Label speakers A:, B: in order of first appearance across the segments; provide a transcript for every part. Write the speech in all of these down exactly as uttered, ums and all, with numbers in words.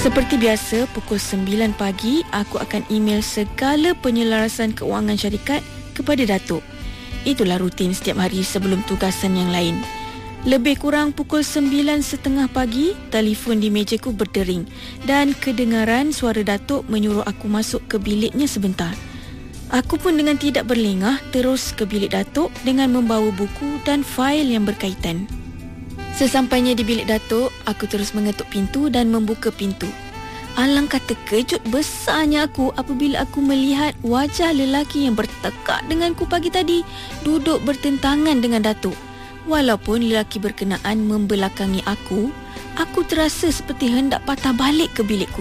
A: Seperti biasa, pukul sembilan pagi, aku akan email segala penyelarasan keuangan syarikat kepada Datuk. Itulah rutin setiap hari sebelum tugasan yang lain. Lebih kurang pukul sembilan tiga puluh pagi, telefon di mejaku berdering dan kedengaran suara Datuk menyuruh aku masuk ke biliknya sebentar. Aku pun dengan tidak berlengah terus ke bilik Datuk dengan membawa buku dan fail yang berkaitan. Sesampainya di bilik Datuk, aku terus mengetuk pintu dan membuka pintu. Alangkah terkejut besarnya aku apabila aku melihat wajah lelaki yang bertekak denganku pagi tadi duduk bertentangan dengan Datuk. Walaupun lelaki berkenaan membelakangi aku, aku terasa seperti hendak patah balik ke bilikku.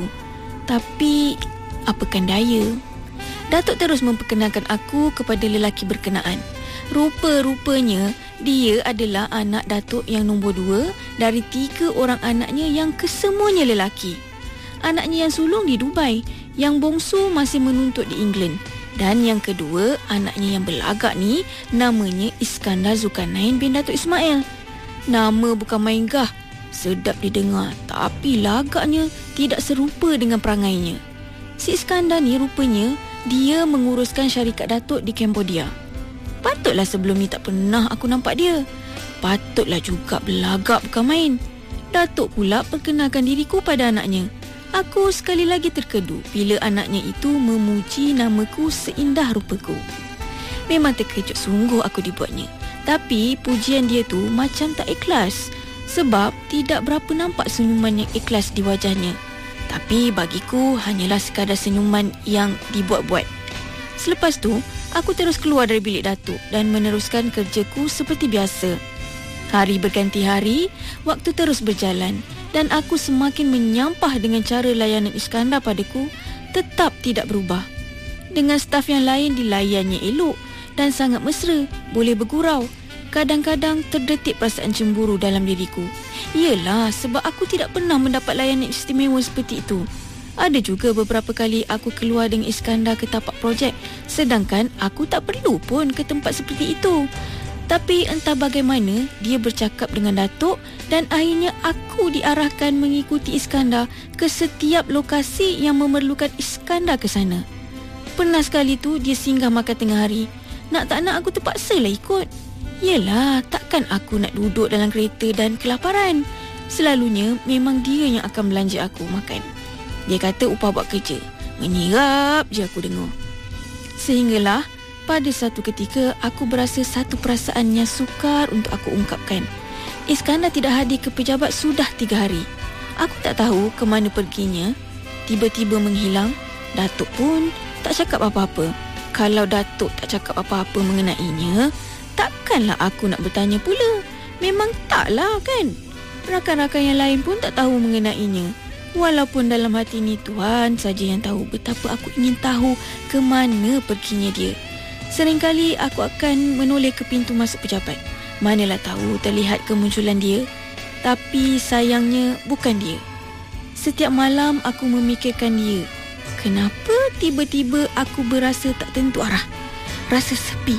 A: Tapi, apakan daya? Datuk terus memperkenalkan aku kepada lelaki berkenaan. Rupa-rupanya, dia adalah anak Datuk yang nombor dua dari tiga orang anaknya yang kesemuanya lelaki. Anaknya yang sulung di Dubai, yang bongsu masih menuntut di England. Dan yang kedua, anaknya yang belagak ni, namanya Iskandar Zulkarnain bin Datuk Ismail. Nama bukan main gah, sedap didengar, tapi lagaknya tidak serupa dengan perangainya. Si Iskandar ni rupanya, dia menguruskan syarikat Datuk di Cambodia. Patutlah sebelum ni tak pernah aku nampak dia. Patutlah juga belagak bukan main. Datuk pula perkenalkan diriku pada anaknya. Aku sekali lagi terkedu bila anaknya itu memuji namaku seindah rupaku. Memang terkejut sungguh aku dibuatnya. Tapi pujian dia tu macam tak ikhlas. Sebab tidak berapa nampak senyuman yang ikhlas di wajahnya. Tapi bagiku hanyalah sekadar senyuman yang dibuat-buat. Selepas tu, aku terus keluar dari bilik Datuk dan meneruskan kerjaku seperti biasa. Hari berganti hari, waktu terus berjalan dan aku semakin menyampah dengan cara layanan Iskandar padaku tetap tidak berubah. Dengan staf yang lain dilayannya elok dan sangat mesra, boleh bergurau. Kadang-kadang terdetik perasaan cemburu dalam diriku. Iyalah, sebab aku tidak pernah mendapat layanan istimewa seperti itu. Ada juga beberapa kali aku keluar dengan Iskandar ke tapak projek, sedangkan aku tak perlu pun ke tempat seperti itu. Tapi entah bagaimana, dia bercakap dengan Datuk dan akhirnya aku diarahkan mengikuti Iskandar ke setiap lokasi yang memerlukan Iskandar ke sana. Pernah sekali tu dia singgah makan tengah hari. Nak tak nak aku terpaksalah ikut. Yelah, takkan aku nak duduk dalam kereta dan kelaparan. Selalunya memang dia yang akan belanja aku makan. Dia kata upah buat kerja. Menyirap je aku dengar. Sehinggalah pada satu ketika aku berasa satu perasaan yang sukar untuk aku ungkapkan. Iskandar tidak hadir ke pejabat sudah tiga hari. Aku tak tahu ke mana perginya. Tiba-tiba menghilang. Datuk pun tak cakap apa-apa. Kalau Datuk tak cakap apa-apa mengenainya, takkanlah aku nak bertanya pula. Memang taklah kan. Rakan-rakan yang lain pun tak tahu mengenainya. Walaupun dalam hati ni Tuhan saja yang tahu betapa aku ingin tahu ke mana perginya dia. Seringkali aku akan menoleh ke pintu masuk pejabat. Manalah tahu terlihat kemunculan dia. Tapi sayangnya bukan dia. Setiap malam aku memikirkan dia. Kenapa tiba-tiba aku berasa tak tentu arah? Rasa sepi.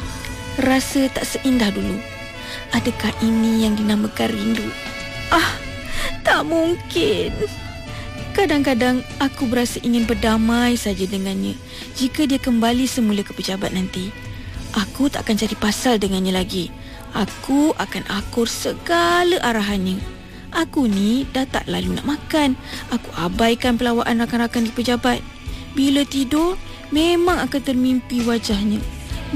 A: Rasa tak seindah dulu. Adakah ini yang dinamakan rindu? Ah, tak mungkin. Kadang-kadang aku berasa ingin berdamai saja dengannya jika dia kembali semula ke pejabat nanti. Aku tak akan cari pasal dengannya lagi. Aku akan akur segala arahannya. Aku ni dah tak lalu nak makan. Aku abaikan pelawaan rakan-rakan di pejabat. Bila tidur, memang akan termimpi wajahnya.